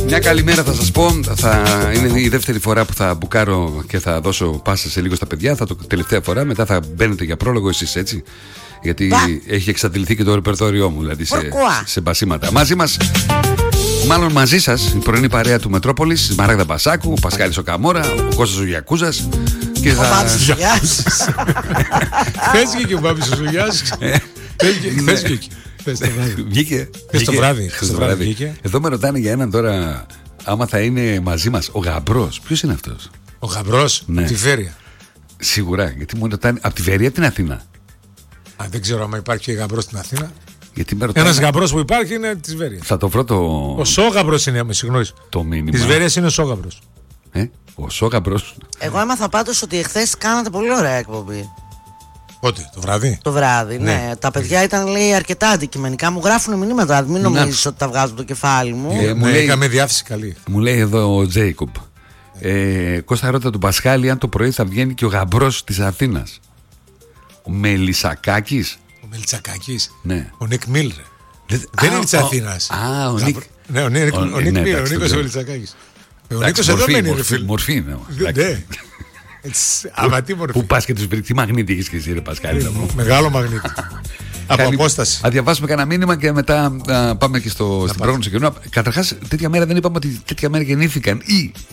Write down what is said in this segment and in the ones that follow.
Μια καλημέρα θα σας πω. Είναι η δεύτερη φορά που θα μπουκάρω και θα δώσω πάσα σε λίγο στα παιδιά. Θα το τελευταία φορά, μετά θα μπαίνετε για πρόλογο εσείς, έτσι. Γιατί έχει εξαντληθεί και το ρεπερτόριό μου, δηλαδή σε μπασίματα. Μαζί μας, μάλλον μαζί σας, η πρωινή παρέα του Μετρόπολης, η Μαράγδα Μπασάκου, ο Πασχάλης ο Καμόρα, ο Κώστας ο Γιακούζας. Και ο Μπάμπης ο Ζουγιάς. Χθες βγήκε ο Μπάμπης ο Ζουγιάς. Χθες βγήκε. Βγήκε. Χθες το βράδυ. Εδώ με ρωτάνε για έναν τώρα, άμα θα είναι μαζί μας ο Γαμπρός. Ποιος είναι αυτός? Ο Γαμπρός, ναι. Τη Βέρεια. Σίγουρα, γιατί μου ρωτάνε από τη Βέρεια την Αθήνα. Δεν ξέρω αν υπάρχει Γαμπρός στην Αθήνα. Ρωτάνε... Ένας Γαμπρός που υπάρχει είναι της Βέρειας. Θα το βρω το... Ο Σόγαμπρος είναι, με συγγνώμης. Το μήνυμα. Της Βέρειας είναι ο Σόγαμπρος. Ο Σόγαμπρος. Εγώ έμαθα πάντως ότι εχθές κάνατε πολύ ωραία εκπομπή. Πότε, το βράδυ? Το βράδυ, ναι. Τα παιδιά ήταν, λέει, αρκετά αντικειμενικά. Μου γράφουν μηνύματα. Μην νομίζεις ότι τα βγάζω από το κεφάλι μου. Μου λέει, είχαμε διάθεση καλή. Μου λέει εδώ ο Τζέικομπ. Κώστα, ρώτα του Πασχάλη αν το πρωί θα βγαίνει και ο Γαμπρός της Αθήνας. Ο Μελισσακάκης. Ο Μελισσακάκης. Ναι. Ο Νίκ Μιλ. Δεν είναι της Αθήνας. Ο Νίκ. Ναι, ο Νίκ Μιλ, ο Νίκος ο Μελισσακάκης. Ο Νίκος εδώ μένει. Μορφή είναι. Αβατή μορφή. Πού πας και τους βρει, τι μαγνήτη έχεις και εσύ, ρε Πασχάλη? Μεγάλο μαγνήτη. Από απόσταση. Θα διαβάσουμε κανένα μήνυμα και μετά πάμε και στην πρόγνωση καινού. Καταρχάς, τέτοια μέρα δεν είπαμε ότι τέτοια μέρα γεννήθηκαν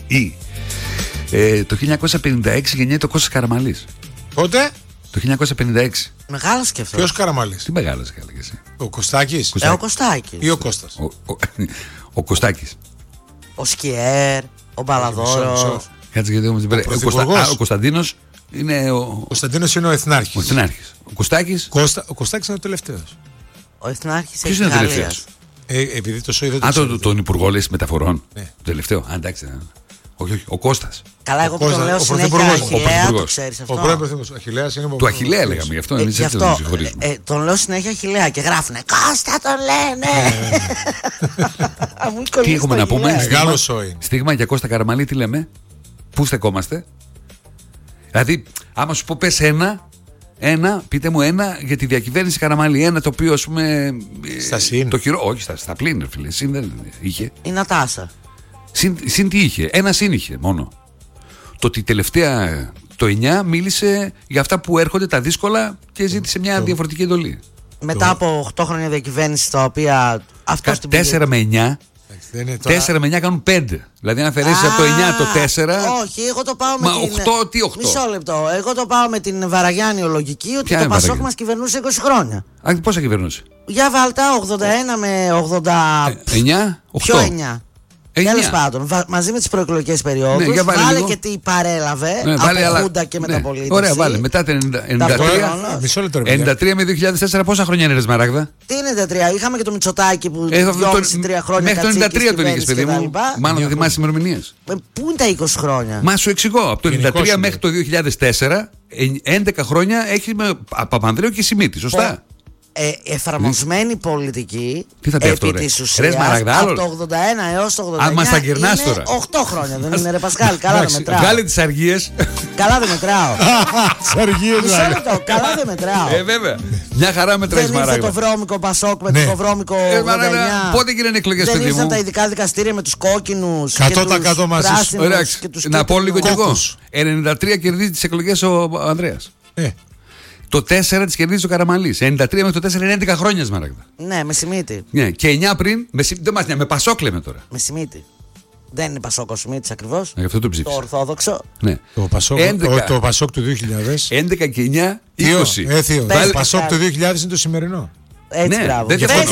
το 1956 γεννιέται ο Κώστας Καραμαλής. Πότε? Το 1956. Μεγάλος και αυτός. Ποιος Καραμαλής? Τι μεγάλος και έλεγες? Ο Κωστάκης. Ο Κωστάκης. Ή ο Κώστας? Ο Κωστάκης. Ο Σκιέρ, ο Μπαλαδόρο. Κάτσε γιατί όμως ο Κωνσταντίνος είναι ο... Κωνσταντίνος είναι ο Εθνάρχης. Ο Εθνάρχης. Ο Κωστάκης. Ο Κωστάκης είναι ο τελευταίος. Ο Εθνάρχης ποιος είναι ο τελευταίος? Επειδή το σοϊ δεν το τον Υπουργό λες μεταφορών. Ναι. Το τελευταίο. Εντάξει. Όχι, ο Κώστας. Καλά, εγώ που τον λέω συνέχεια Αχιλλέα, το ξέρεις αυτό. Ο πρώην Πρωθυπουργός. Αχιλλέας είναι του Αχιλλέα λέγαμε γι' αυτό. Τον λέω συνέχεια Αχιλλέα και γράφουνε Κώστα τον λένε. Τι έχουμε να πούμε? Μεγάλο σόι. Στίγμα για Κώστα Καραμαλή τι λέμε? Πού στεκόμαστε? Δηλαδή, άμα σου πω πες ένα, πείτε μου ένα για τη διακυβέρνηση Καραμαλή. Ένα το οποίο, ας πούμε. Στα συν. Το χειρό, όχι στα πλήν, φίλε. Συν δεν είχε. Η Νατάσα. Συν τι είχε? Ένα συν είχε μόνο. Το ότι τελευταία το 9 μίλησε για αυτά που έρχονται τα δύσκολα και ζήτησε μια διαφορετική εντολή. Μετά από 8 χρόνια διακυβέρνηση, τα οποία αυτό στην 4 με 9. 4 με 9 κάνουν 5. Δηλαδή, αν αφαιρέσει από το 9 το 4. Όχι, εγώ το πάω με την. 8, τι 8? Μισό λεπτό. Εγώ το πάω με την Βαραγιάννη λογική ότι το Πασόκ μας κυβερνούσε 20 χρόνια. Πόσα κυβερνούσε? Για βάλτα 81 με 89. Ποιο 9? Τέλος πάντων, μαζί με τις προεκλογικές περιόδους, ναι, βάλε και τι παρέλαβε από Χούντα και μεταπολίτευση. Ωραία, βάλε. Μετά το 93 με 2004, πόσα χρόνια είναι, ρε Σμαράγδα? Τι είναι 93? Είχαμε και το Μητσοτάκη που 2,5-3 χρόνια. Μέχρι το 93 το είχες, παιδί μου. Μάλλον δεν θυμάσαι ημερομηνίες. Πού είναι τα 20 χρόνια? Μα σου εξηγώ. Από το 93 μέχρι το 2004, 11 χρόνια έχει με Παπανδρέου και Σιμίτη, σωστά? Εφαρμοσμένη πολιτική επί της ουσίας από το 81 έως το 89 μας τα γυρνάς τώρα. 8 χρόνια, δεν είναι, ρε Πασχάλη? Καλά δεν μετράω. Βγάλε τις αργίες. Καλά δεν μετράω. Τις αργίες δηλαδή. Καλά δεν μετράω. Βέβαια. Μια χαρά μετράει Μαράγδα. Δεν ήρθε το βρώμικο Πασόκ με το βρώμικο 89. Πότε γίνανε εκλογές, παιδί μου? Δεν ήρθαν τα ειδικά δικαστήρια με τους κόκκινους 100% μαζί. Να πω λίγο κι εγώ. 93 κερδίζει τις εκλογές ο Ανδρέας. Το 4 της κερδίζει ο Καραμαλής. 93 μέχρι το 4 είναι 11 χρόνια, Σμαράγδα. Ναι, με Σιμίτη. Ναι, και 9 πριν. Δεν μας νοιάζει, με Πασόκ λέμε τώρα. Με Σιμίτη. Δεν είναι Πασόκ ο Σιμίτης ακριβώς. Γι' αυτό το ψήφισα. Το Ορθόδοξο. Ναι. Το Πασόκ του 2000. 11 και 9, 20. Το Πασόk του 2000 είναι το σημερινό. Έτσι, μπράβο.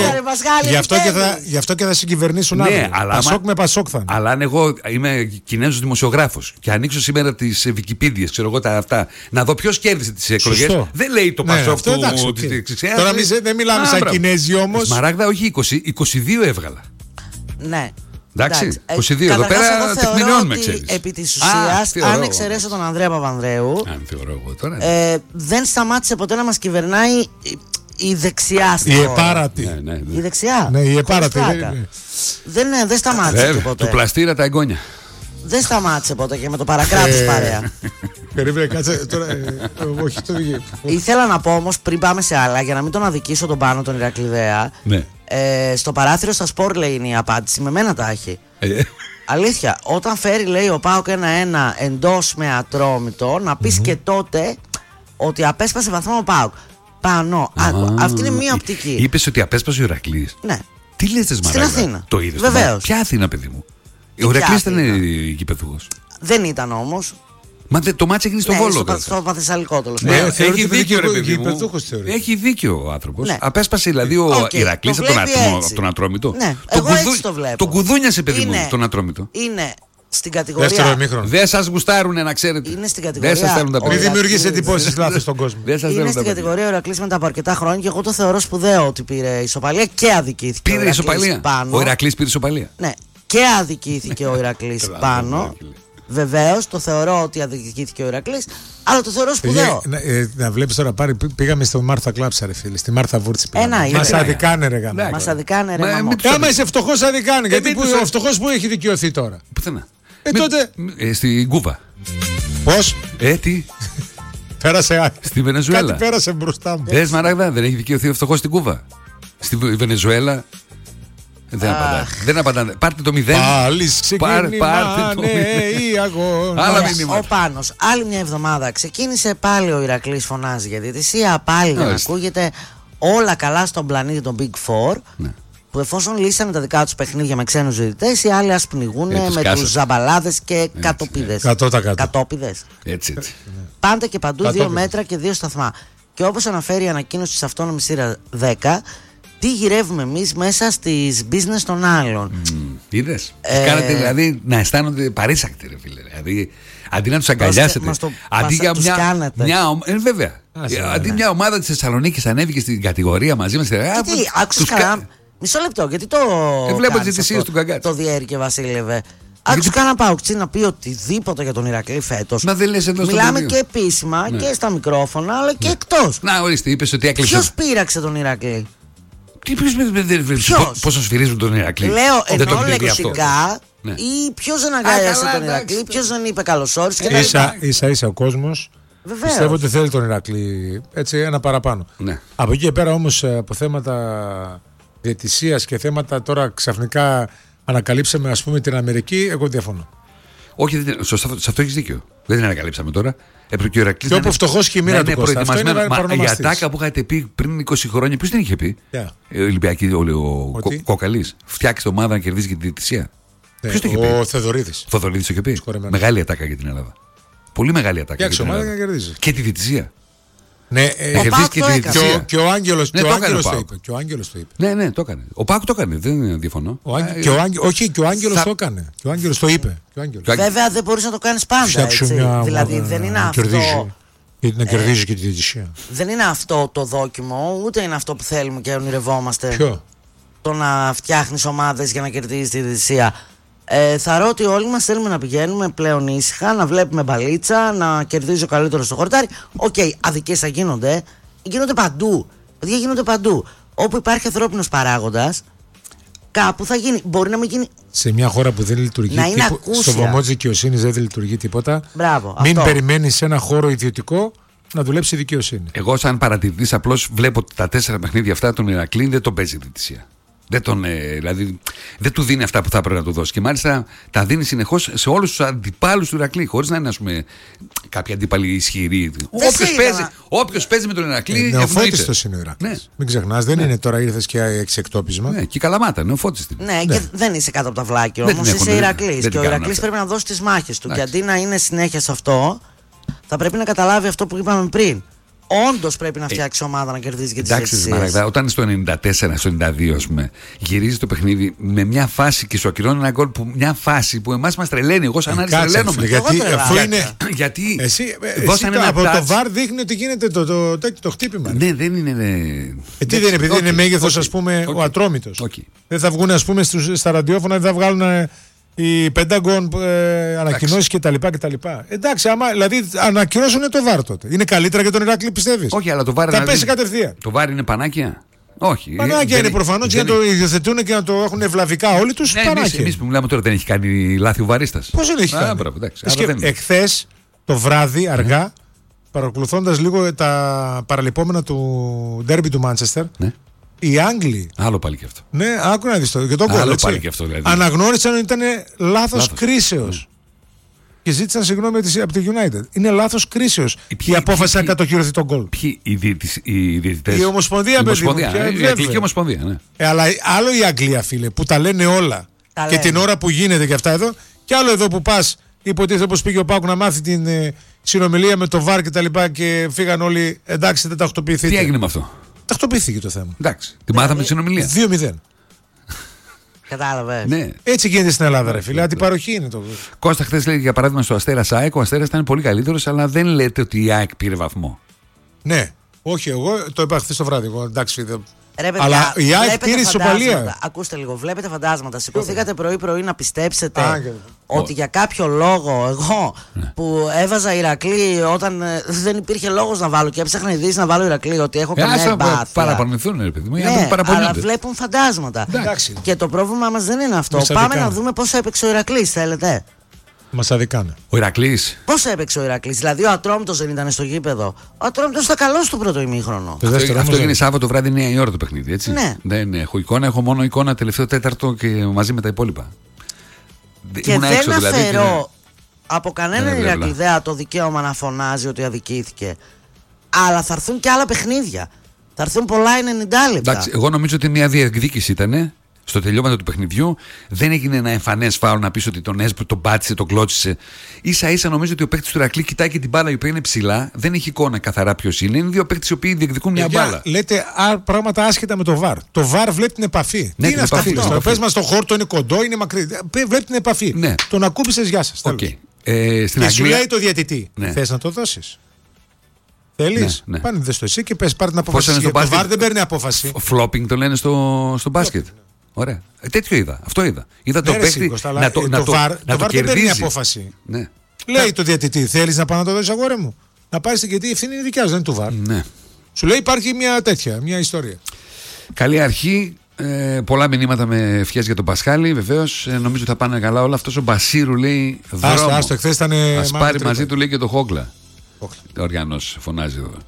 Γι' αυτό και θα συγκυβερνήσουν αύριο. Πασόκ με Πασόκ θα είναι. Αλλά αν εγώ είμαι Κινέζος δημοσιογράφος και ανοίξω σήμερα τις Βικιπίδιες, ξέρω εγώ τα αυτά, να δω ποιος κέρδισε τις εκλογές. Δεν λέει το Πασόκ του. Τώρα δεν μιλάμε σαν Κινέζοι όμως. Σμαράγδα, όχι 20, 22 έβγαλα. Ναι. Εντάξει, 22. Εδώ πέρα τεκμηριώνουμε, ξέρεις. Επί της ουσίας, αν εξαιρέσω τον Ανδρέα Παπανδρέου, δεν σταμάτησε ποτέ να μας κυβερνάει η δεξιά στη χώρα. Η επάρατη. Η δεξιά. Ναι, η επάρατη. Δεν σταμάτησε ποτέ. Του πλαστήρα τα εγγόνια. Δεν σταμάτησε ποτέ και με το παρακράτος παρέα. Περίμενε, κάτσε τώρα. Όχι, το δει. Ήθελα να πω όμως πριν πάμε σε άλλα, για να μην τον αδικήσω τον Πάνο τον Ηρακλειδέα. Ναι. Στο παράθυρο στα σπορ λέει είναι η απάντηση. Με μένα τα έχει. Αλήθεια, όταν φέρει, λέει, ο ΠΑΟΚ 1-1 εντός με Ατρόμητο, να πεις και τότε ότι απέσπασε βαθμό ο ΠΑΟΚ. Πάνω. Αυτή είναι μία οπτική. Είπες ότι απέσπασε ο Ηρακλής. Ναι. Τι λες, στην Αθήνα. Το είδες? Βεβαίως. Ποια Αθήνα, παιδί μου? Ο Ηρακλής ήταν γηπεδούχος. Δεν ήταν όμως. Μα το μάτς έγινε στο Βόλο. Στο Παθεσσαλικό τέλος πάντων. Έχει δίκιο, ρε παιδί μου. Έχει δίκιο ο άνθρωπος. Ναι. Απέσπασε δηλαδή ο Ηρακλής από τον Ατρόμητο. Ναι. Εγώ έτσι το βλέπω. Τον κουδούνιασε, παιδί μου, τον Ατρόμητο. Είναι στην κατηγορία. Δεν σας γουστάρουνε, να ξέρετε. Είναι στην κατηγορία. Μην δημιουργείς εντυπώσεις λάθος στον κόσμο. Είναι στην κατηγορία ο Ηρακλής μετά από αρκετά χρόνια και εγώ το θεωρώ σπουδαίο ότι πήρε ισοπαλία και αδικήθηκε. Πήρε ισοπαλία. Ο Ηρακλής πήρε ισοπαλία. Ναι, και αδικήθηκε ο Ηρακλής πάνω. Βεβαίως, το θεωρώ ότι αδικήθηκε ο Ηρακλής, αλλά το θεωρώ σπουδαίο. Να βλέπεις τώρα, πήγαμε στο Μάρθα Κλάψα, ρε φίλε, στη Μάρθα Βούρτση. Μας αδικάνε, ρε γάμο. Μας αδικάνε, ρε γάμο. Άμα είσαι φτωχός, αδικάνε. Γιατί ο φτωχός που έχει δικαιωθεί τώρα? Πουθενά. Τότε. Στην Κούβα. Πώς? Τι. Πέρασε. Στη Βενεζουέλα. Κάτι πέρασε μπροστά μου. Μαράγδα, δεν έχει δικαιωθεί ο φτωχός στην Κούβα. Στη Βενεζουέλα. Δεν απαντάνε. Πάρτε το 0. Πάλι ξεκινάνε οι αγώνες. Ο Πάνος, άλλη μια εβδομάδα ξεκίνησε. Πάλι ο Ηρακλής φωνάζει για διαιτησία. Πάλι δεν ακούγεται. Όλα καλά στον πλανήτη των Big Four. Που εφόσον λύσανε τα δικά τους παιχνίδια με ξένους διαιτητές, οι άλλοι ας πνιγούν με τους ζαμπαλάδες και κατοπίδες. Κατόπιδες. Έτσι. Πάντα και παντού 2 μέτρα και 2 σταθμά. Και όπως αναφέρει η ανακοίνωση της αυτόνομης σειρά 10, τι γυρεύουμε εμείς μέσα στις business των άλλων. Είδες. Κάνετε δηλαδή να αισθάνονται παρήσακτοι, ρε φίλε. Δηλαδή αντί να τους αγκαλιάσετε, αντί για μια. Βέβαια. Αντί μια ομάδα της Θεσσαλονίκης ανέβηκε στην κατηγορία μαζί μας. Γιατί άκουσες καλά. Μισό λεπτό, γιατί το. Βλέπω τις αιτησίες του Καγκάτση. Το διέρηκε Βασίλευε. Άκουσα κανένα Παουκτζή να πει οτιδήποτε για τον Ηρακλή φέτος. Μιλάμε και επίσημα και στα μικρόφωνα, αλλά και εκτός. Να, ορίστε, είπες ότι έκλεισε. Ποιος πείραξε τον Ηρακλή? Πόσο σφυρίζουν τον Ηρακλή? Λέω ενώ λεξικά ή ποιος δεν αγκάλιασε τον Ηρακλή, ποιος δεν είπε καλώς όρισες. Ίσα-ίσα ο κόσμος πιστεύω ότι θέλει τον Ηρακλή. Έτσι, ένα παραπάνω. Από εκεί και πέρα όμως από θέματα διαιτησίας και θέματα τώρα ξαφνικά ανακαλύψαμε, ας πούμε, την Αμερική, εγώ διαφωνώ. Όχι, σε αυτό έχεις δίκιο. Δεν την ανακαλύψαμε τώρα. Έπρεπε και ο Ηρακλής να είναι προετοιμασμένο. Και η μοίρα του Κώστα. Η ατάκα που είχατε πει πριν 20 χρόνια, ποιος την είχε πει? Ο Ολυμπιακή, ο Κοκαλής. Φτιάξτε ομάδα να κερδίζει και τη διαιτησία. Ποιος το είχε πει? Ο Θοδωρίδης. Θοδωρίδης το είχε πει. Μεγάλη ατάκα για την Ελλάδα. Πολύ μεγάλη ατάκα. Φτιάξτε ομάδα να κερδίζει. Και τη διαιτησία. Ναι, και ο Άγγελος το είπε. Ναι, το έκανε. Ο ΠΑΟΚ το έκανε, δεν διαφωνώ. Όχι, και ο Άγγελος το έκανε. Και ο Άγγελος το είπε. Βέβαια δεν μπορείς να το κάνεις πάντα, έτσι. Δηλαδή δεν είναι αυτό. Γιατί να κερδίζει και τη διαιτησία. Δεν είναι αυτό το δόκιμο, ούτε είναι αυτό που θέλουμε και ονειρευόμαστε. Ποιο? Το να φτιάχνεις ομάδες για να κερδίζεις τη διαιτησία. Θαρώ ότι όλοι μας θέλουμε να πηγαίνουμε πλέον ήσυχα, να βλέπουμε μπαλίτσα, να κερδίζει ο καλύτερος στο χορτάρι. Αδικίες θα γίνονται. Γίνονται παντού. Παιδιά, γίνονται παντού. Όπου υπάρχει ανθρώπινος παράγοντας, κάπου θα γίνει. Μπορεί να μην γίνει. Σε μια χώρα που δεν λειτουργεί, στο βωμό της δικαιοσύνης δεν λειτουργεί τίποτα. Μπράβο, μην περιμένεις σε ένα χώρο ιδιωτικό να δουλέψει η δικαιοσύνη. Εγώ, σαν παρατηρητής, απλώς βλέπω τα 4 παιχνίδια αυτά τον Ηρακλή δεν τον παίζει η διαιτησία. Δηλαδή, δεν του δίνει αυτά που θα πρέπει να του δώσει. Και μάλιστα τα δίνει συνεχώς σε όλους τους αντιπάλους του Ηρακλή, χωρίς να είναι, ας πούμε, κάποια αντίπαλοι ισχυροί. Όποιος παίζει με τον Ηρακλή. Νεοφώτιστος είναι ο Ηρακλής. Ναι. Μην ξεχνάς, δεν είναι τώρα ήρθες και εξεκτόπισμα. Ναι, και η Καλαμάτα, νεοφώτιστη. Ναι, και δεν είσαι κάτω από τα βλάκια όμως, είσαι Ηρακλής. Και ο Ηρακλής πρέπει να δώσει τις μάχες του. Και αντί να είναι συνέχεια σε αυτό, θα πρέπει να καταλάβει αυτό που είπαμε πριν. Όντως πρέπει να φτιάξει ομάδα να κερδίζει και τις διαιτησίες. Εντάξει, όταν στο 94, στο 92, ας πούμε, γυρίζει το παιχνίδι με μια φάση και σου ακυρώνει ένα γκολ, μια φάση που εμάς μας τρελαίνει. Εγώ σαν Άρης τρελαίνομαι. Γιατί εσύ από το VAR δείχνει ότι γίνεται το χτύπημα. Ναι, δεν είναι. Τι δεν είναι, επειδή είναι μέγεθος, ας πούμε, ο Ατρόμητος. Δεν θα βγουν, ας πούμε, στα ραδιόφωνα, δεν θα βγάλουν οι Πεντάγκον ανακοινώσεις κτλ. Εντάξει, άμα δηλαδή ανακοινώσουν το VAR τότε. Είναι καλύτερα για τον Ηράκλειο, πιστεύεις? Όχι, αλλά το VAR θα πέσει κατευθείαν. Το VAR είναι πανάκια. Όχι. Πανάκια είναι προφανώς για να το ιδιοθετούν και να το έχουν ευλαβικά όλοι τους. Εμείς που μιλάμε τώρα δεν έχει κάνει λάθη ο βαρίστας. Πώς δεν έχει κάνει? Εχθές το βράδυ αργά, παρακολουθώντας λίγο τα παραλειπόμενα του ντέρμπι του Μάντσεστερ, οι Άγγλοι. Άλλο πάλι και αυτό. Ναι, άκου να δεις το. Για τον Άλλο κόλλο, πάλι και αυτό. Δηλαδή. Αναγνώρισαν ότι ήταν λάθος κρίσεως. Και ζήτησαν συγγνώμη από τη United. Είναι λάθος κρίσεως η απόφαση να κατοχυρωθεί τον γκολ. Ποιοι οι διαιτητές. Η Ομοσπονδία, παιδί μου. Η Αγγλική Ομοσπονδία, ναι. Αλλά άλλο η Αγγλία, φίλε, που τα λένε όλα. Και την ώρα που γίνεται και αυτά εδώ. Και άλλο εδώ που πας, υποτίθεται πως πήγε ο Πάκου να μάθει την συνομιλία με το VAR και τα λοιπά και φύγαν όλοι. Εντάξει, δεν τακτοποιηθείτε. Τι έγινε με αυτό? Τακτοποιήθηκε το θέμα. Εντάξει. Τη μάθαμε τη συνομιλία. 2-0. Κατάλαβε. Ναι. Έτσι γίνεται στην Ελλάδα, ρε φίλε. Αντιπαροχή είναι το. Κώστα, χθες λέει για παράδειγμα στο Αστέρας ΑΕΚ, ο Αστέρας ήταν πολύ καλύτερος, αλλά δεν λέτε ότι η ΑΕΚ πήρε βαθμό. Ναι. Όχι, εγώ το είπα χθες το βράδυ. Εγώ, εντάξει, Ρε, παιδιά, αλλά η ΑΕΚ πήρε ισοπαλία. Ακούστε λίγο, βλέπετε φαντάσματα. Σηκωθήκατε πρωί-πρωί να πιστέψετε ότι για κάποιο λόγο εγώ που έβαζα Ηρακλή όταν δεν υπήρχε λόγος να βάλω και έψαχνα ειδήσεις να βάλω Ηρακλή, ότι έχω καμία εμπάθεια. Παραπονηθούν, ρε παιδί μου. Ναι, αλλά βλέπουν φαντάσματα. Και το πρόβλημα μας δεν είναι αυτό. Πάμε να δούμε πώς έπαιξε ο Ηρακλής, θέλετε. Μας αδικάνε. Ο Ηρακλής. Πώς έπαιξε ο Ηρακλής? Δηλαδή ο Ατρόμητος δεν ήταν στο γήπεδο. Ο Ατρόμητος ήταν καλός στο πρώτο ημίχρονο. Αυτό έγινε Σάββατο βράδυ 9 η ώρα το παιχνίδι, έτσι. Ναι. Δεν έχω εικόνα, έχω μόνο εικόνα τελευταίο τέταρτο και μαζί με τα υπόλοιπα. Και δεν αφαιρώ από κανέναν Ηρακληδέα το δικαίωμα να φωνάζει ότι αδικήθηκε. Αλλά θα έρθουν και άλλα παιχνίδια. Θα έρθουν πολλά 90 λεπτά. Εντάξει, εγώ νομίζω ότι μια διεκδίκηση ήταν. Στο τελειώματα του παιχνιδιού δεν έγινε ένα εμφανές φάουλ να πεις ότι τον έσπου, τον πάτησε, τον κλώτσισε. Ίσα-ίσα νομίζω ότι ο παίκτης του Ηρακλή κοιτάει και την μπάλα η οποία είναι ψηλά, δεν έχει εικόνα καθαρά ποιος είναι. Είναι δύο παίκτες οι οποίοι διεκδικούν μια μπάλα. Λέτε πράγματα άσχετα με το VAR. Το VAR βλέπει την επαφή. Ναι, τι είναι αυτά που λες? Πες μας στον χώρο, είναι κοντό, είναι μακρύ. Βλέπει την επαφή. Ναι. Τον ακούμπησες, γεια σας. Okay. Στην και σου λέει το διαιτητή. Ναι. Θες να το δώσεις? Θέλεις? Ναι. Πάνε δες το εσύ και πες πάρε την απόφαση. Το VAR δεν παίρνει απόφαση. Flopping το λένε στο μπάσκετ. Ωραία. Τέτοιο είδα. Αυτό είδα. Είδα το παίκτη να το VAR δεν παίρνει απόφαση. Ναι. Λέει το διαιτητή, θέλεις να πάω να το δώσεις, αγόρι μου? Να πάρεις την, γιατί η ευθύνη είναι δικιά σου, δεν είναι του VAR. Ναι. Σου λέει υπάρχει μια ιστορία. Καλή αρχή. Πολλά μηνύματα με ευχές για τον Πασχάλη. Βεβαίως νομίζω θα πάνε καλά όλα. Αυτός ο Μπασίρου λέει δρόμο. Ας πάρει μαζί του λέει και το Χόγκλα. Ο Οργανός φωνάζει εδώ.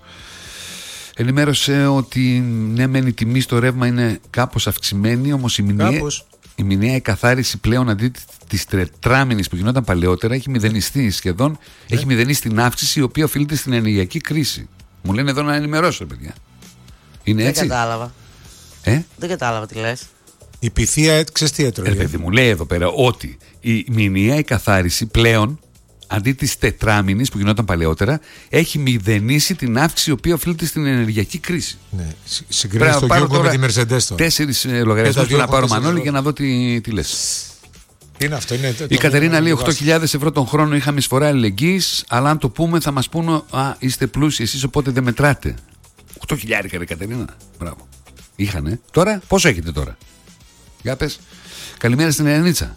Ενημέρωσε ότι ναι, μεν η τιμή στο ρεύμα είναι κάπως αυξημένη, όμως η μηνιαία εκαθάριση πλέον αντί της τετράμινης που γινόταν παλαιότερα έχει μηδενιστεί σχεδόν. Ναι. Έχει μηδενίσει την αύξηση η οποία οφείλεται στην ενεργειακή κρίση. Μου λένε εδώ να ενημερώσω, παιδιά. Είναι έτσι? Δεν κατάλαβα. Δεν κατάλαβα τι λες. Η πυθία, ξέρεις τι έτρωγε? Παιδί μου λέει εδώ πέρα ότι η μηνιαία εκαθάριση πλέον αντί της τετράμινης που γινόταν παλαιότερα, έχει μηδενίσει την αύξηση η οποία οφείλεται στην ενεργειακή κρίση. Ναι, συγκρίνεις το Γιώργο με τη Mercedes. 4 λογαριασμούς να πάρω Μανώλη για να δω τι λες. Είναι αυτό, η Κατερίνα λέει 8.000 ευρώ τον χρόνο είχαμε εισφορά αλληλεγγύης, αλλά αν το πούμε θα μας πούνε είστε πλούσιοι εσείς οπότε δεν μετράτε. 8.000 ρε Κατερίνα. Μπράβο. Είχανε. Τώρα πόσο έχετε τώρα? Για πες. Καλημέρα στην Ελενίτσα.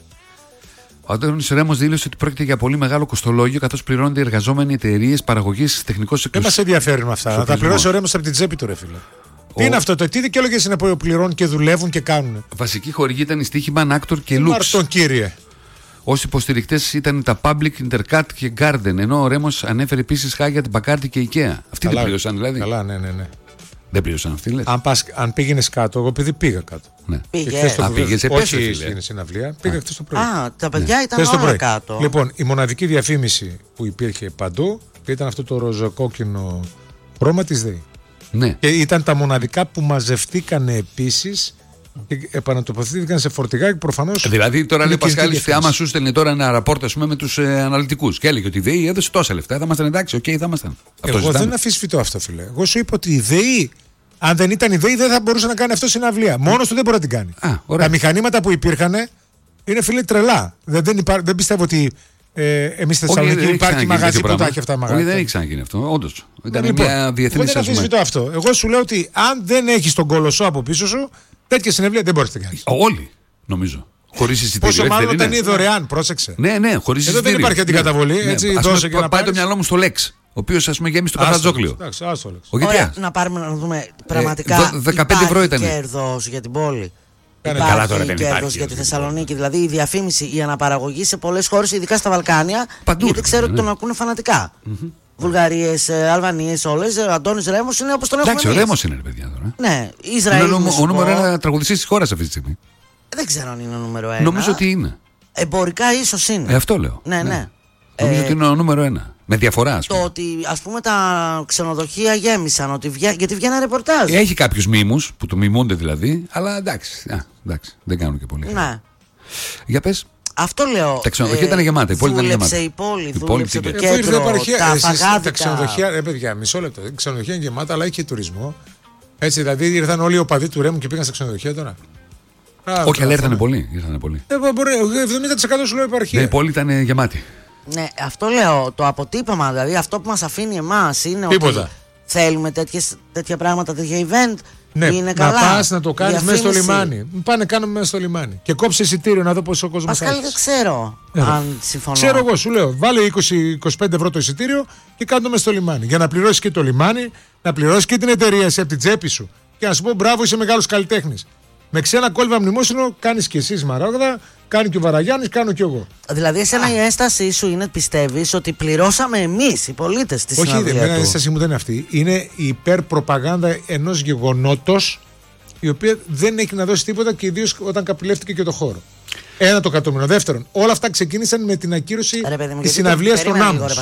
Ο Αντώνης Ρέμος δήλωσε ότι πρόκειται για πολύ μεγάλο κοστολόγιο καθώς πληρώνονται οι εργαζόμενοι εταιρείες παραγωγής τεχνικός Δεν μας ενδιαφέρει με αυτά. Θα τα πληρώσει ο Ρέμος από την τσέπη του, ρε φίλε. Τι είναι αυτό, τι δικαιολογίες είναι που πληρώνουν και δουλεύουν και κάνουν? Βασική χορηγή ήταν η Στίχημαν, Actor και Lux. Μαρτον, κύριε. Ως υποστηρικτές ήταν τα Public, Intercat και Garden. Ενώ ο Ρέμος ανέφερε επίσης Hyatt, Bacardi και IKEA. Αυτοί δεν πλήρωσαν δηλαδή? Καλά, ναι. Δεν πλήρωσαν αυτοί, λες? Αν πήγαινες κάτω, εγώ επειδή πήγα κάτω. Ναι. Πήγες όχι στην συναυλία, πήγα χθες το πρωί. Τα παιδιά ήταν όλα κάτω. Λοιπόν, η μοναδική διαφήμιση που υπήρχε παντού ήταν αυτό το ροζοκόκκινο χρώμα της ΔΕΗ. Ναι. Και ήταν τα μοναδικά που μαζευτήκαν επίσης και επανατοποθετήθηκαν σε φορτηγά και προφανώς. Δηλαδή τώρα λέει ο Πασχάλης, άμα σου στέλνει τώρα ένα ραπόρτ με τους αναλυτικούς και έλεγε ότι η ΔΕΗ έδωσε τόσα λεφτά, θα ήμασταν εντάξει, οκ, θα ήμασταν. Εγώ δεν αφισβητώ αυτό, φίλε. Εγώ σου είπα ότι η ΔΕΗ, αν δεν ήταν η ΔΕΗ, δεν θα μπορούσε να κάνει αυτό συναυλία. Μόνος του δεν μπορεί να την κάνει. Τα μηχανήματα που υπήρχαν είναι, φίλε, τρελά. Δεν πιστεύω ότι εμείς στη Θεσσαλονίκη υπάρχει μαγαζί που τα έχει αυτά μαγαζιά. Όχι, δεν έχει ξαναγίνει αυτό, όντως. Ήταν μια διεθνή. Δεν αφισβητώ αυτό. Εγώ σου λέω ότι αν δεν έχει τον κολοσσό από πίσω σου, τέτοια συναυλία δεν μπορεί να την κάνει. Όλοι, νομίζω. Χωρίς εισιτήριο. Πόσο μάλλον όταν είναι δωρεάν, πρόσεξε. Ναι, χωρίς εισιτήριο. Εδώ δεν υπάρχει αντικαταβολή. Έτσι, δώσε και να πάει το μυαλό μου στο Lex. Ο οποίος ας πούμε γέμισε το καφτατζόκλιο. Ωραία, να πάρουμε να δούμε πραγματικά 15 ευρώ ήταν. Κέρδος για την πόλη. Καλά, τώρα δεν κέρδος για τη Θεσσαλονίκη. Δηλαδή η διαφήμιση, η αναπαραγωγή σε πολλές χώρες, ειδικά στα Βαλκάνια, γιατί ξέρω ότι τον ακούνε φανατικά. Βουλγαρίες, Αλβανίες, όλες. Ο Αντώνης Ρέμος είναι όπως τον έχουμε εμείς. Εντάξει, ο Ρέμος είναι, ρε παιδιά τώρα. Ναι, Ισραήλ. Είναι ο νούμερο 1 τραγουδιστής της χώρας αυτή τη στιγμή. Δεν ξέρω αν είναι ο νούμερο 1. Νομίζω ότι είναι. Εμπορικά ίσως είναι. Αυτό λέω. Ναι. Νομίζω ότι είναι ο νούμερο 1. Με διαφορά, ας πούμε. Το ότι ας πούμε τα ξενοδοχεία γέμισαν, γιατί βγαίνει ένα ρεπορτάζ. Έχει κάποιους μήμους που του μιμούνται δηλαδή, αλλά εντάξει, δεν κάνουν και πολύ. Ναι. Για πες. Αυτό λέω. Τα ξενοδοχεία ήταν γεμάτα. Η πόλη ήταν γεμάτα. Δούλεψε η πόλη, δούλεψε το πήγε. κέντρο, τα φαγάδικα. Τα ξενοδοχεία, παιδιά, μισό λεπτό. Τα ξενοδοχεία είναι γεμάτα, αλλά έχει και τουρισμό. Έτσι, δηλαδή ήρθαν όλοι οι οπαδοί του Ρέμου και πήγαν στα ξενοδοχεία τώρα. Όχι, αλλά ήρθαν πολλοί. 70% σου λέω επαρχία. Η πόλη ήταν γεμάτη. Ναι, αυτό λέω. Το αποτύπωμα, δηλαδή αυτό που μας αφήνει εμάς είναι ότι θέλουμε τέτοια πράγματα, τέτοια event. Ναι, είναι καλά. Να πας να το κάνεις μέσα στο λιμάνι. Πάνε κάνουμε μέσα στο λιμάνι. Και κόψε εισιτήριο να δω πόσο κόσμο θα Πασκάλη, δεν ξέρω αν συμφωνώ. Ξέρω εγώ, σου λέω. Βάλε 20-25 ευρώ το εισιτήριο και κάνε το μέσα στο λιμάνι. Για να πληρώσεις και το λιμάνι, να πληρώσεις και την εταιρεία εσύ από την τσέπη σου. Και να σου πω μπράβο, είσαι μεγάλος καλλιτέχνης. Με ξένα κόλυβα μνημόσυνο κάνεις και εσύ Σμαράγδα, κάνει και ο Βαραγιάννης, κάνω και εγώ. Δηλαδή, εσένα η ένστασή σου είναι, πιστεύεις, ότι πληρώσαμε εμείς οι πολίτες τη συναυλία του. Όχι, η ένστασή μου δεν είναι αυτή. Είναι η υπερπροπαγάνδα ενός γεγονότος, η οποία δεν έχει να δώσει τίποτα και ιδίως όταν καπηλεύτηκε και το χώρο. Ένα το κατόμενο. Δεύτερον, όλα αυτά ξεκίνησαν με την ακύρωση της συναυλίας στον Άμμος.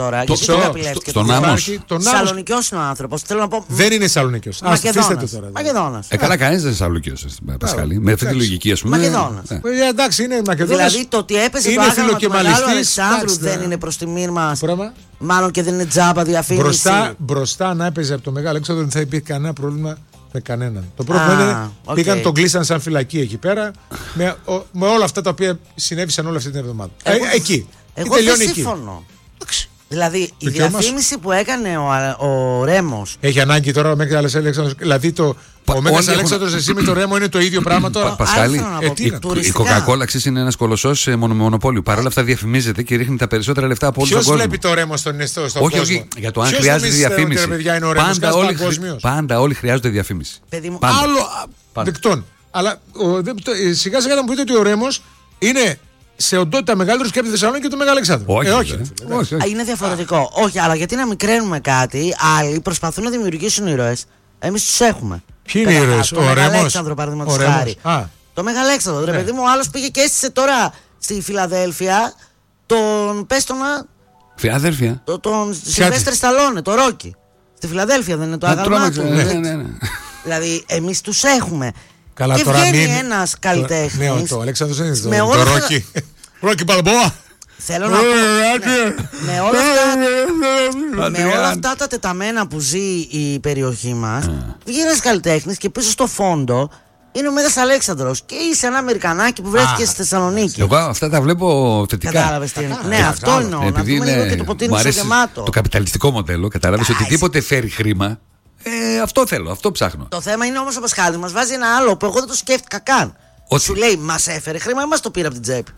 Στον Άμμος. Σαλονικιός είναι ο άνθρωπος. Θέλω να πω. Δεν είναι Σαλονικιός. Μακεδόνας. Καλά, κανείς δεν είναι Σαλονικιός, Πασχάλη. Με αυτή τη λογική, ας πούμε. Μακεδόνας. Εντάξει, είναι Μακεδόνας. Δηλαδή το ότι έπεσε το άγαλμα του Μεγάλου Αλεξάνδρου δεν είναι προς τιμήν μας. Μάλλον και δεν είναι τζάμπα διαφήμιση. Μπροστά να έπαιζε από το Μεγάλο Αλέξανδρο δεν θα υπήρχε κανένα πρόβλημα με κανέναν. Το πρόβλημα είναι πήγαν τον κλείσαν σαν φυλακή εκεί πέρα με όλα αυτά τα οποία συνέβησαν όλη αυτή την εβδομάδα. Εκεί. Εγώ δεν συμφωνώ. Δηλαδή η διαφήμιση που έκανε ο Ρέμος. Έχει ανάγκη τώρα ο Μέγας Αλέξανδρος. Δηλαδή ο Μέγας Αλέξανδρος εσύ με το Ρέμο είναι το ίδιο πράγμα τώρα. Πασχάλη, η Coca-Cola είναι ένας κολοσσός μονοπόλιο. Παρ' όλα αυτά διαφημίζεται και ρίχνει τα περισσότερα λεφτά από όλο τον κόσμο. Ποιος βλέπει το Ρέμο στον κόσμο? Όχι, για το αν χρειάζεται διαφήμιση. Πάντα όλοι χρειάζονται διαφήμιση. Άλλο δεκτών. Αλλά σιγά σιγά θα μου πείτε ότι ο Ρέμος είναι σε οντότητα μεγαλύτερος και από τη Θεσσαλονίκη και το Μέγα Αλεξάνδρου. Όχι. Είναι διαφορετικό. Όχι, αλλά γιατί να μικραίνουμε κάτι, άλλοι προσπαθούν να δημιουργήσουν ήρωες. Εμείς τους έχουμε. Ποιοι είναι οι ήρωες? Το Μέγα Αλέξανδρο, παραδείγματος χάρη. Το Μέγα Αλέξανδρο. Ρε παιδί μου, ο άλλος πήγε και έστησε τώρα στη Φιλαδέλφια τον Πέστονα. Φιλαδέλφια. Τον Σιλβέστερ Σταλόνε, το Ρόκι. Στη Φιλαδέλφια δεν είναι το άγαλμά του? Δηλαδή, εμείς τους έχουμε. Καλά, και τώρα βγαίνει ένας καλλιτέχνης. Ναι, ο Αλέξανδρος δεν είναι το Ρόκι. Ρόκι Μπαλμπόα. Θέλω να πω. Με όλα αυτά τα τεταμένα που ζει η περιοχή μας, βγαίνει ένας καλλιτέχνης και πίσω στο φόντο είναι ο Μέγας Αλέξανδρος και είσαι ένα Αμερικανάκι που βρέθηκε στη Θεσσαλονίκη. Εγώ αυτά τα βλέπω θετικά. Κατάλαβες τι είναι? Ναι, αυτό εννοώ. Να δούμε λίγο και το ποτήρι στο γεμάτο. Το καπιταλιστικό μοντέλο, κατάλαβες, οτιδήποτε φέρει χρήμα. Αυτό θέλω, αυτό ψάχνω. Το θέμα είναι όμως ο Πασχάλης μας βάζει ένα άλλο που εγώ δεν το σκέφτηκα καν. Σου λέει μας έφερε χρήμα, εμάς το πήρε από την τσέπη.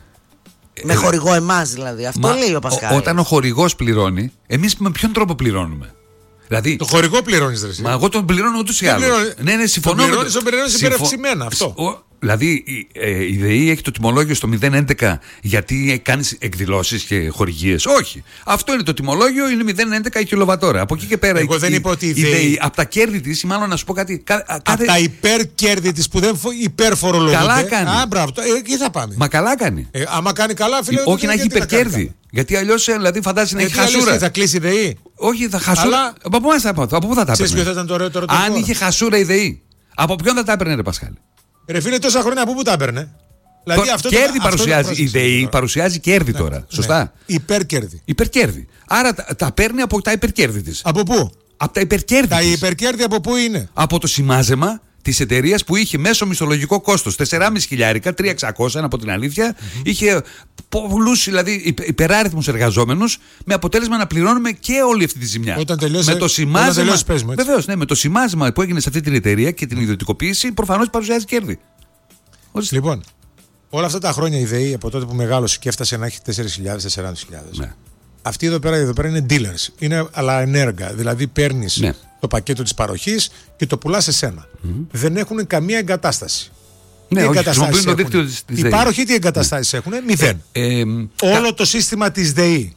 Με χορηγό εμάς δηλαδή. Αυτό λέει ο Πασχάλης. Όταν ο χορηγός πληρώνει, εμείς με ποιον τρόπο πληρώνουμε? Δηλαδή, το χορηγό πληρώνεις, ρε. Μα εγώ τον πληρώνω ούτως ή άλλως. Ναι, συμφωνώ. Τον πληρώνεις υπερευξημένα αυτό. Δηλαδή η ΔΕΗ έχει το τιμολόγιο στο 0,11 γιατί κάνεις εκδηλώσεις και χορηγίες? Όχι. Αυτό είναι το τιμολόγιο, είναι 0,11 η κιλοβατόρα. Από εκεί και πέρα. Εγώ δεν είπα ότι η ΔΕΗ από τα κέρδη της, ή μάλλον να σου πω κάτι. Από τα υπερκέρδη της που δεν υπερφορολογούνται. Καλά κάνει. Μπράβο, εκεί θα πάμε. Μα καλά κάνει. Άμα κάνει καλά, φίλε. Όχι να έχει υπερκέρδη. Γιατί αλλιώς δηλαδή φαντάζεσαι να έχει χασούρα. Θα κλείσει η ΔΕΗ. Όχι, θα χασούρα. Από πού θα τα έπαιρνε? Αν είχε χασούρα η ΔΕΗ, από ποιον θα τα έπαιρνε, ρε Πασχάλη? Ρε φίλε, τόσα χρόνια από πού τα έπαιρνε? Δηλαδή κέρδη παρουσιάζει. Η ΔΕΗ παρουσιάζει κέρδη τώρα. Σωστά. Υπερκέρδη. Άρα τα παίρνει από τα υπερκέρδη της. Από πού? Από τα υπερκέρδη. Τα υπερκέρδη από πού είναι? Από το σημάζεμα της εταιρείας που είχε μέσο μισθολογικό κόστος 4,5 χιλιάρικα, 3.600 από την αλήθεια. Είχε πολλούς δηλαδή υπεράριθμους εργαζόμενους, με αποτέλεσμα να πληρώνουμε και όλη αυτή τη ζημιά. Όταν τελειώσει, με το σημάζεμα. Βεβαίως, ναι, με το σημάζεμα που έγινε σε αυτή την εταιρεία και την ιδιωτικοποίηση, προφανώς παρουσιάζει κέρδη. Λοιπόν, όλα αυτά τα χρόνια η ΔΕΗ από τότε που μεγάλωσε και έφτασε να έχει 4.000-4.500. Ναι. Αυτοί εδώ πέρα είναι dealers. Είναι αλλά ενέργα. Δηλαδή παίρνεις το πακέτο της παροχής και το πουλάς σε σένα. Δεν έχουν καμία εγκατάσταση. Ναι, όχι, χρησιμοποιούν το δίκτυο της ΔΕΗ. Οι πάροχοι τι εγκαταστάσεις έχουν? Μηδέν. Όλο το σύστημα της ΔΕΗ. Ναι.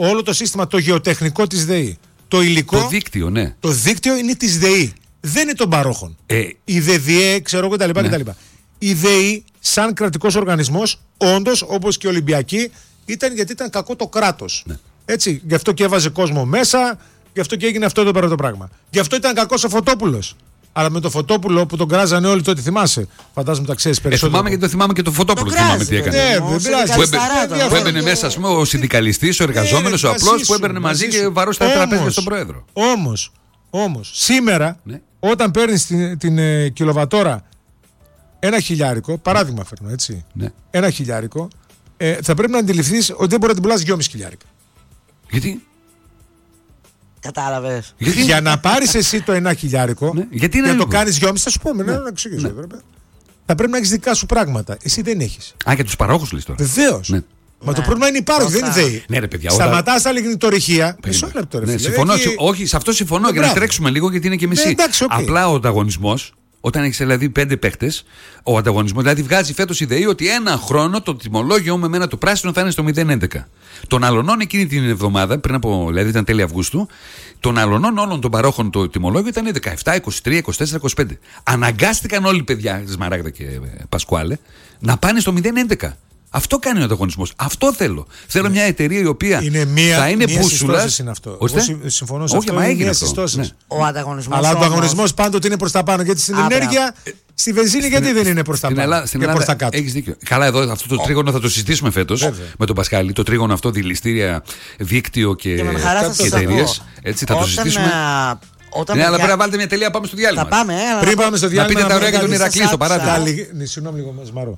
όλο το σύστημα, το γεωτεχνικό της ΔΕΗ, το υλικό. Το δίκτυο, ναι. Το δίκτυο είναι της ΔΕΗ. Δεν είναι των παρόχων. Η ΔΕΔΙΕ, ξέρω εγώ κτλ. Η ΔΕΗ, σαν κρατικός οργανισμός, όντως, όπως και η Ολυμπιακή, ήταν γιατί ήταν κακό το κράτος. Ναι. Έτσι, γι' αυτό και έβαζε κόσμο μέσα, γι' αυτό και έγινε αυτό το πράγμα. Γι' αυτό ήταν κακός ο Φωτόπουλος. Αλλά με το Φωτόπουλο που τον κράζανε όλοι τότε, θυμάσαι. Φαντάζομαι τα ξέρεις περισσότερο. Θυμάμαι γιατί το θυμάμαι και το Φωτόπουλο. Θυμάμαι τι έκανε. Που έμπαινε μέσα, ας πούμε, ο συνδικαλιστής, ο εργαζόμενος, ο απλός, που έμπαινε μαζί και βαρούσε τα τραπέζια στον πρόεδρο. Όμως, σήμερα, όταν παίρνεις την κιλοβατόρα 1.000, παράδειγμα φέρνω, έτσι. 1.000, θα πρέπει να αντιληφθείς ότι δεν μπορεί να την πουλάς 2.500. Γιατί? Κατάλαβες. Για να πάρεις εσύ το 1.000, γιατί να το κάνεις 2.500, θα σου πούμε, να εξηγήσω. Θα πρέπει να έχεις δικά σου πράγματα. Εσύ δεν έχεις. Για τους παρόχους λες τώρα. Βεβαίως. Ναι. Μα το πρόβλημα είναι οι πάροχοι, δεν είναι ΔΕΗ. Ναι, ρε παιδιά. Σταματάς τα λιγνητορυχεία. Μισό λεπτό, ρε φίλε. Συμφωνώ. Όχι, σε αυτό συμφωνώ. Για να τρέξουμε λίγο, γιατί είναι και μισή. Απλά ο ανταγωνισμός. Όταν έχεις δηλαδή 5 παίχτες, ο ανταγωνισμός, δηλαδή βγάζει φέτος η ΔΕΗ ότι ένα χρόνο το τιμολόγιο με μένα το πράσινο θα είναι στο 0,11. Των αλωνών εκείνη την εβδομάδα, πριν από, δηλαδή ήταν τέλη Αυγούστου, των αλωνών όλων των παρόχων το τιμολόγιο ήταν 17, 23, 24, 25. Αναγκάστηκαν όλοι οι παιδιά, Σμαράγδα και Πασκουάλε, να πάνε στο 0,11. Αυτό κάνει ο ανταγωνισμός. Αυτό θέλω. Θέλω μια εταιρεία η οποία θα είναι μπούσουλα. Συμφωνώ σε αυτό. Έγινε αυτό. Ναι. Ο ανταγωνισμός. Αλλά ο ανταγωνισμός πάντοτε είναι προς τα πάνω. Γιατί στην ενέργεια, στη βενζίνη, γιατί δεν είναι προς τα πάνω. Στην Ελλάδα έχεις δίκιο. Καλά, εδώ αυτό το τρίγωνο θα το συζητήσουμε φέτος με τον Πασχάλη. Το τρίγωνο αυτό, δηληστήρια, δίκτυο και εταιρείες. Έτσι θα το συζητήσουμε. Ναι, αλλά πρέπει να βάλετε μια τελεία, πάμε στο διάλειμμα. Πριν πάμε στο διάλειμμα. Να πείτε τα ωραία για τον Ηρακλή στο παράδειγμα. Συγγνώμη λίγο, Μαρό.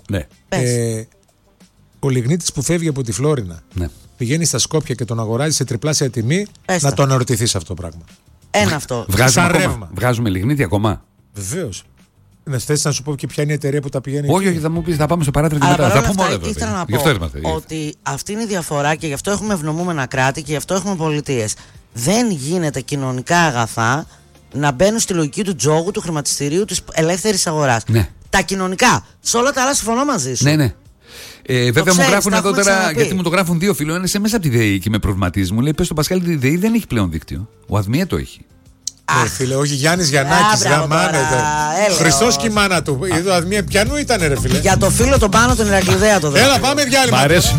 Ο λιγνίτης που φεύγει από τη Φλόρινα, πηγαίνει στα Σκόπια και τον αγοράζει σε τριπλάσια τιμή, να τον αναρωτηθείς αυτό το πράγμα. Ένα αυτό. Βγάζουμε λιγνίτη ακόμα. Βεβαίως. Θες να σου πω και ποια είναι η εταιρεία που τα πηγαίνει. Όχι, θα μου πεις, θα πάμε στο παράθυρο και μετά. Θα πούμε όλα. Ήθελα να πω ότι αυτή είναι η διαφορά και γι' αυτό έχουμε ευνομούμενα κράτη και γι' αυτό έχουμε πολιτείες. Δεν γίνεται κοινωνικά αγαθά να μπαίνουν στη λογική του τζόγου, του χρηματιστηρίου, της ελεύθερης αγοράς. Τα κοινωνικά. Σε όλα τα άλλα συμφωνώ μαζί σου. Ναι. Βέβαια μου γράφουν εδώ τώρα, γιατί μου το γράφουν 2 φίλοι. Ένα μέσα από τη ΔΕΗ και με προβληματίζει. Μου λέει: πες στον Πασχάλη ότι η ΔΕΗ δεν έχει πλέον δίκτυο. Ο ΑΔΜΙΕ το έχει. Φίλε, όχι Γιάννης Γιαννάκης, Χριστός και η μάνα του. Το ΑΔΜΙΕ πιανού ήταν, ρε φίλε. Για το φίλο τον πάνω τον Ηρακλειδέα το Έλα, πάμε διάλειμμα. Μ' αρέσει.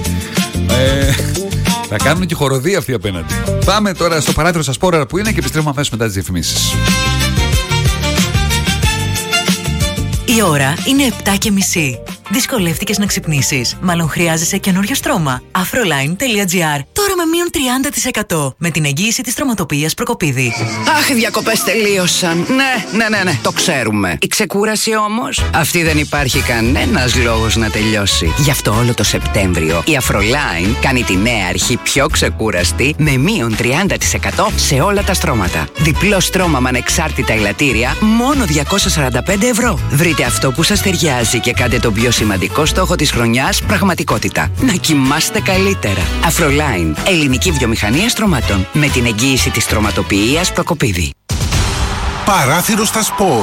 Θα κάνουν και χοροδία αυτοί απέναντι. Πάμε τώρα στο παράθυρο σας Σπόρα που είναι και επιστρέφουμε αμέσως μετά τις διαφημίσεις. Η ώρα είναι 7:30. Δυσκολεύτηκες να ξυπνήσεις? Μάλλον χρειάζεσαι καινούριο στρώμα. Afroline.gr. Τώρα με μείον 30% με την εγγύηση της στρωματοποιίας Προκοπίδη. Αχ, οι διακοπές τελείωσαν. Ναι, το ξέρουμε. Η ξεκούραση όμως, αυτή δεν υπάρχει κανένας λόγος να τελειώσει. Γι' αυτό όλο το Σεπτέμβριο η Afroline κάνει τη νέα αρχή πιο ξεκούραστη με μείον 30% σε όλα τα στρώματα. Διπλό στρώμα με ανεξάρτητα ελαττήρια, μόνο 245 ευρώ. Βρείτε αυτό που σας ταιριάζει και κάντε τον πιο σημαντικό στόχο της χρονιάς πραγματικότητα. Να κοιμάστε καλύτερα. Afroline, ελληνική βιομηχανία στρωμάτων. Με την εγγύηση της στρωματοποιίας Προκοπίδη. Παράθυρο στα σπορ.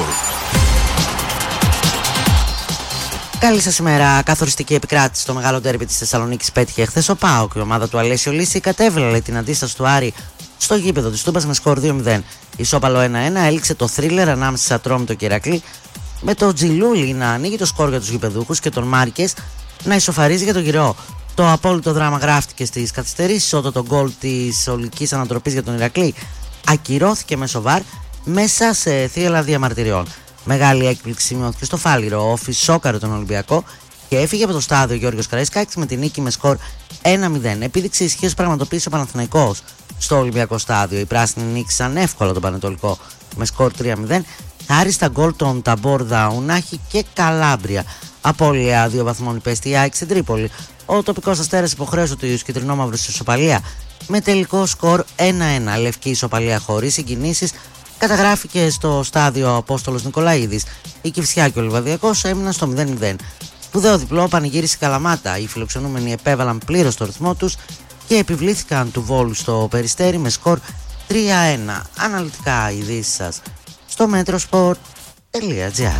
Καλή σας ημέρα. Καθοριστική επικράτηση στο μεγάλο ντέρμπι της Θεσσαλονίκης πέτυχε χθες ο ΠΑΟΚ. Η ομάδα του Αλέσιο Λύση κατέβαλε την αντίσταση του Άρη στο γήπεδο της Τούμπας με σκορ 2-0. Ισόπαλο 1-1 έληξε το θρίλερ ανάμεσα σε Ατρόμητο και Ηρακλή, με το Τζιλούλι να ανοίγει το σκορ για τους γηπεδούχους και τον Μάρκες να ισοφαρίζει για τον Γυραιό. Το απόλυτο δράμα γράφτηκε στις καθυστερήσεις, όταν το γκολ της ολικής ανατροπής για τον Ηρακλή ακυρώθηκε με σοβάρ μέσα σε θύελλα διαμαρτυριών. Μεγάλη έκπληξη σημειώθηκε στο Φάληρο. Ο σόκαρε τον Ολυμπιακό και έφυγε από το στάδιο Γιώργος Καραϊσκάκης με την νίκη με σκορ 1-0. Επίδειξη ισχύως πραγματοποίησε ο Παναθηναϊκός στο Ολυμπιακό στάδιο. Οι πράσινοι νίκησαν εύκολα τον Πανετολικό με σκορ 3-0. Χάρη στα γκολ των Ταμπόρ Δαουνάχη και Καλάμπρια. Απώλεια 2 βαθμών υπέστη η ΑΕΚ στην Τρίπολη. Ο τοπικός Αστέρας υποχρέωσε του κυτρινόμαυρου σε ισοπαλία με τελικό σκορ 1-1. Λευκή ισοπαλία χωρίς συγκινήσεις καταγράφηκε στο στάδιο Απόστολος Νικολαίδης. Η Κηφισιά και ο Λιβαδιακός έμειναν στο 0-0. Σπουδαίο διπλό πανηγύρισε Καλαμάτα. Οι φιλοξενούμενοι επέβαλαν πλήρως το ρυθμό τους και επιβλήθηκαν του Βόλου στο Περιστέρι με σκορ 3-1. Αναλυτικά ειδήσεις σας στο metrosport.gr.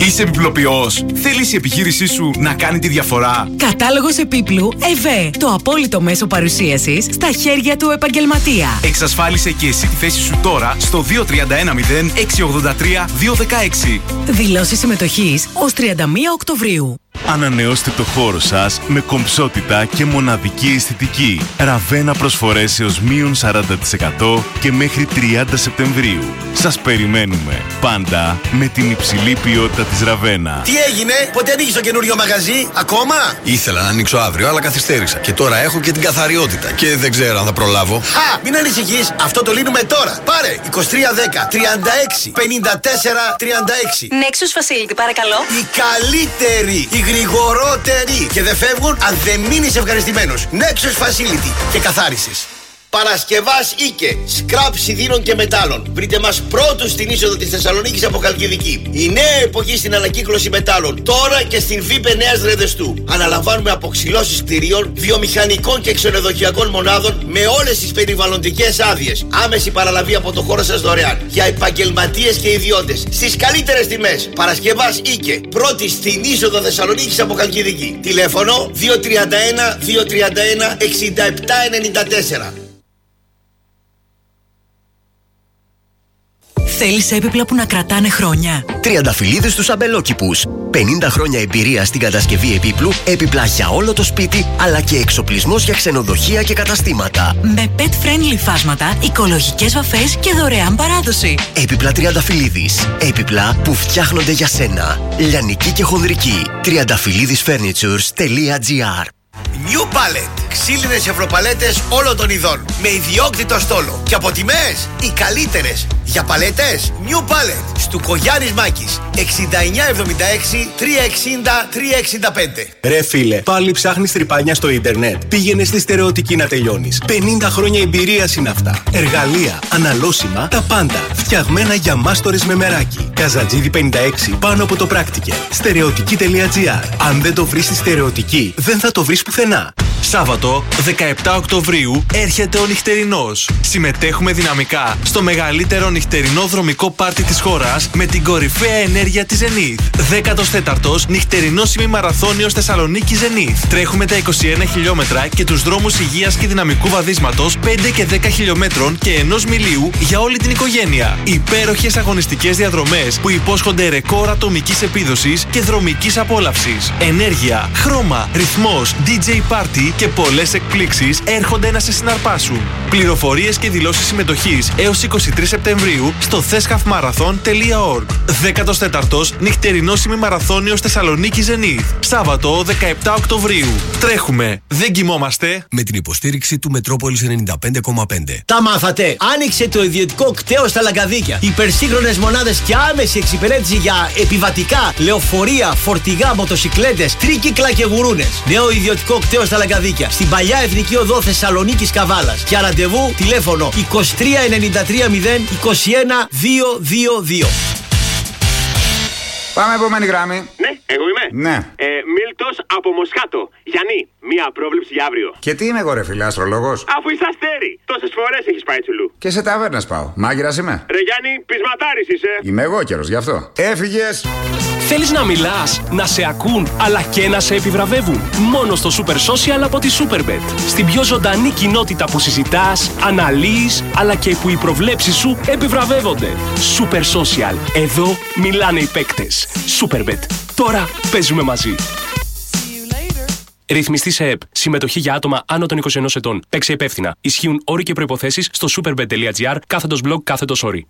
Είσαι επιπλοποιός. Θέλεις η επιχείρησή σου να κάνει τη διαφορά. Κατάλογος επίπλου ΕΒ. Το απόλυτο μέσο παρουσίασης στα χέρια του επαγγελματία. Εξασφάλισε και εσύ τη θέση σου τώρα στο 2310-683-216. Δηλώσεις συμμετοχής ως 31 Οκτωβρίου. Ανανεώστε το χώρο σας με κομψότητα και μοναδική αισθητική. Ραβένα προσφορές έως μείον 40% και μέχρι 30 Σεπτεμβρίου. Σας περιμένουμε πάντα με την υψηλή ποιότητα της Ραβένα. Τι έγινε, πότε ανοίγεις το καινούριο μαγαζί, ακόμα? Ήθελα να ανοίξω αύριο, αλλά καθυστέρησα. Και τώρα έχω και την καθαριότητα και δεν ξέρω αν θα προλάβω. Χα! Μην ανησυχείς, αυτό το λύνουμε τώρα. Πάρε 2310 36 54 36. Nexus Facility, παρακαλώ. Η καλύτερη, η γρηγορότερη. Και δεν φεύγουν αν δεν μείνεις ευχαριστημένος. Nexus Facility και καθάρισης. Παρασκευάς Ίκε, σκραπ σιδήρων και μετάλλων. Βρείτε μας πρώτους στην είσοδο της Θεσσαλονίκης από Χαλκιδική. Η νέα εποχή στην ανακύκλωση μετάλλων. Τώρα και στην ΒΥΠΕ Νέας Ρεδεστού. Αναλαμβάνουμε αποξυλώσεις κτηρίων, βιομηχανικών και ξενοδοχειακών μονάδων με όλες τις περιβαλλοντικές άδειες. Άμεση παραλαβή από το χώρο σας δωρεάν. Για επαγγελματίες και ιδιώτες. Στις καλύτερες τιμές. Παρασκευάς Ίκε. Πρώτη στην είσοδο Θεσσαλονίκης από Χαλκιδική. Τηλέφωνο 231 231 6794. Θέλεις έπιπλα που να κρατάνε χρόνια? Τριανταφυλλίδες στους αμπελόκηπους. 50 χρόνια εμπειρία στην κατασκευή επίπλου, έπιπλα για όλο το σπίτι, αλλά και εξοπλισμός για ξενοδοχεία και καταστήματα. Με pet-friendly φάσματα, οικολογικές βαφές και δωρεάν παράδοση. Έπιπλα Τριανταφυλλίδης. Έπιπλα που φτιάχνονται για σένα. Λιανική και χονδρική. Triandafyllidisfurnitures.gr. New Palette. Ξύλινες ευρωπαλέτες όλων των ειδών. Με ιδιόκτητο στόλο. Και από τιμές οι καλύτερες. Για παλέτες New Palette. Στουκογιάννης Μάκης. 6976 360 365. Ρε φίλε, πάλι ψάχνεις τρυπάνια στο ίντερνετ? Πήγαινε στη Στερεωτική να τελειώνεις. 50 χρόνια εμπειρίας είναι αυτά. Εργαλεία, αναλώσιμα, τα πάντα. Φτιαγμένα για μάστορες με μεράκι. Καζατζίδι 56 πάνω από το πράκτικε. Στερεωτική.gr. Αν δεν το βρεις στη Στερεωτική, δεν θα το βρεις πουθενά. Σάββατο 17 Οκτωβρίου έρχεται ο νυχτερινός. Συμμετέχουμε δυναμικά στο μεγαλύτερο νυχτερινό δρομικό πάρτι της χώρας με την κορυφαία ενέργεια της Zenith. 14ος νυχτερινός ημιμαραθώνιος Θεσσαλονίκη Zenith. Τρέχουμε τα 21 χιλιόμετρα και τους δρόμους υγείας και δυναμικού βαδίσματος 5 και 10 χιλιόμετρων και 1 μιλίου για όλη την οικογένεια. Υπέροχες αγωνιστικές διαδρομές που υπόσχονται ρεκόρ ατομικής επίδοσης και δρομικής απόλαυσης. Ενέργεια, χρώμα, ρυθμός, DJ party και πολλές εκπλήξεις έρχονται να σε συναρπάσουν. Πληροφορίες και δηλώσεις συμμετοχής έως 23 Σεπτεμβρίου στο thescafmarathon.org. 14ος νυχτερινός ημιμαραθώνιος Θεσσαλονίκη Zenith. Σάββατο 17 Οκτωβρίου. Τρέχουμε, δεν κοιμόμαστε. Με την υποστήριξη του Μετρόπολης 95,5. Τα μάθατε! Άνοιξε το ιδιωτικό κτέο στα Λαγκαδίκια. Υπερσύγχρονες μονάδες και άμεση εξυπηρέτηση για επιβατικά, λεωφορεία, φορτηγά, μοτοσικλέτες, τρίκυκλα και γουρούνες. Νέο ιδιωτικό κτέο στα Λαγκαδίκια. Στην παλιά Εθνική Οδό Θεσσαλονίκης Καβάλας. Για ραντεβού τηλέφωνο 23 93 0 21 222. Πάμε επόμενη γράμμη. Ναι, εγώ είμαι. Ναι. Μίλτος από Μοσχάτο. Γιάννη, μία πρόβλεψη για αύριο. Και τι είμαι εγώ, ρε φίλε, αστρολόγος? Αφού είσαι αστέρι. Τόσες φορές έχεις πάει τσουλού. Και σε ταβέρνες πάω. Μάγειρας είμαι. Ρε Γιάννη, πεισματάρης είσαι. Είμαι εγώ καιρος, γι' αυτό. Έφυγες. Θέλεις να μιλάς, να σε ακούν, αλλά και να σε επιβραβεύουν? Μόνο στο Super Social από τη Superbet. Στην πιο ζωντανή κοινότητα που συζητάς, αναλύεις, αλλά και που οι προβλέψεις σου επιβραβεύονται. Super Social. Εδώ μιλάνε οι παίκτες. Superbet. Τώρα παίζουμε μαζί. Ρυθμιστή σε ΕΠ. Συμμετοχή για άτομα άνω των 21 ετών. Παίξε υπεύθυνα. Ισχύουν όροι και προϋποθέσεις στο superbet.gr/blog/όροι.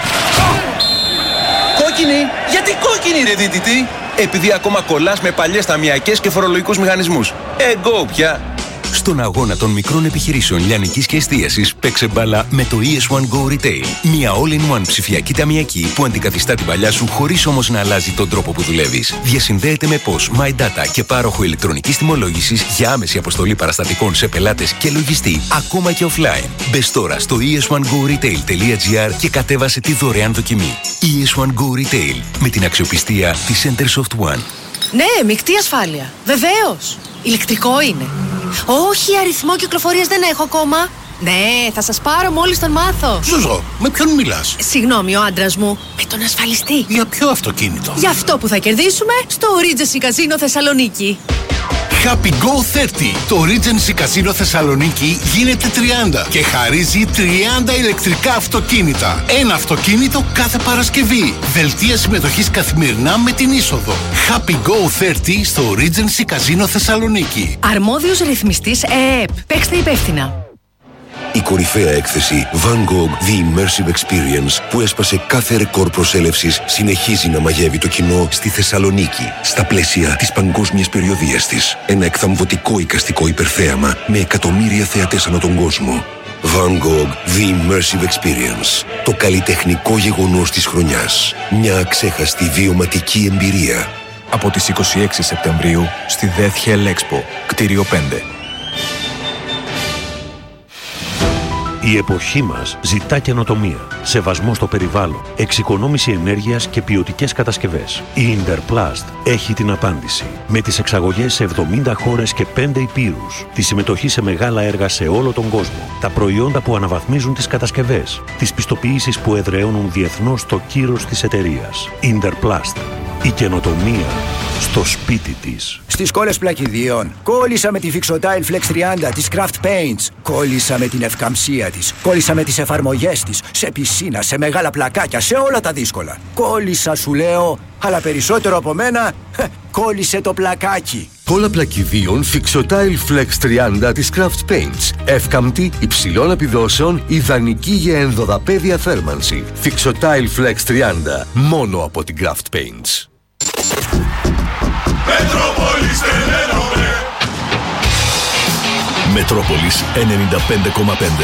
Κόκκινη! Γιατί κόκκινη, ρε δίτητη? Επειδή ακόμα κολλάς με παλιές ταμιακές και φορολογικούς μηχανισμούς. Εγώ πια. Στον αγώνα των μικρών επιχειρήσεων λιανικής και εστίασης παίξε μπάλα με το ES1 Go Retail. Μια all-in-one ψηφιακή ταμιακή που αντικαθιστά την παλιά σου χωρίς όμως να αλλάζει τον τρόπο που δουλεύεις. Διασυνδέεται με POS, My Data και πάροχο ηλεκτρονικής τιμολόγησης για άμεση αποστολή παραστατικών σε πελάτες και λογιστή, ακόμα και offline. Μπες τώρα στο es1goretail.gr και κατέβασε τη δωρεάν δοκιμή. ES1 Go Retail με την αξιοπιστία της Centersoft One. Ναι, μεικτή ασφάλεια. Βεβαίως. Ηλεκτρικό είναι. Όχι, αριθμό κυκλοφορίας δεν έχω ακόμα. Ναι, θα σας πάρω μόλις τον μάθω. Ζουζό, με ποιον μιλάς? Συγγνώμη, ο άντρας μου. Με τον ασφαλιστή. Για ποιο αυτοκίνητο? Για αυτό που θα κερδίσουμε στο Regency Casino Θεσσαλονίκη. Happy Go 30. Το Regency Casino Θεσσαλονίκη γίνεται 30 και χαρίζει 30 ηλεκτρικά αυτοκίνητα. Ένα αυτοκίνητο κάθε Παρασκευή. Δελτία συμμετοχής καθημερινά με την είσοδο. Happy Go 30 στο Regency Casino Θεσσαλονίκη. Αρμόδιος ρυθμιστής ΕΕΠ. Παίξτε υπεύθυνα. Η κορυφαία έκθεση Van Gogh The Immersive Experience που έσπασε κάθε ρεκόρ προσέλευσης συνεχίζει να μαγεύει το κοινό στη Θεσσαλονίκη στα πλαίσια της παγκόσμιας περιοδίας της. Ένα εκθαμβωτικό εικαστικό υπερθέαμα με εκατομμύρια θεατές ανά τον κόσμο. Van Gogh The Immersive Experience. Το καλλιτεχνικό γεγονός της χρονιάς. Μια αξέχαστη βιωματική εμπειρία. Από τις 26 Σεπτεμβρίου στη Death Hell Expo, κτίριο 5. Η εποχή μας ζητά καινοτομία, σεβασμό στο περιβάλλον, εξοικονόμηση ενέργειας και ποιοτικές κατασκευές. Η Interplast έχει την απάντηση. Με τις εξαγωγές σε 70 χώρες και 5 υπήρους, τη συμμετοχή σε μεγάλα έργα σε όλο τον κόσμο, τα προϊόντα που αναβαθμίζουν τις κατασκευές, τις πιστοποιήσεις που εδραιώνουν διεθνώς το κύρος της εταιρείας. Interplast. Η καινοτομία στο σπίτι της. Στις κόλλες πλακιδίων κόλλησα με τη Fixotile Flex 30 της Craft Paints. Κόλλησα με την ευκαμψία της. Κόλλησα με τις εφαρμογές της. Σε πισίνα, σε μεγάλα πλακάκια, σε όλα τα δύσκολα. Κόλλησα σου λέω, αλλά περισσότερο από μένα, κόλλησε το πλακάκι. Κόλλα πλακιδίων Fixotile Flex 30 της Craft Paints. Εύκαμπτη, υψηλών επιδόσεων, ιδανική για ενδοδαπέδια θέρμανση. Fixotile Flex 30, μόνο από την Craft Paints. Μετρόπολης 95,5.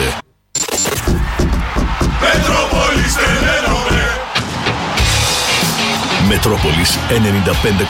Μετρόπολης 95,5.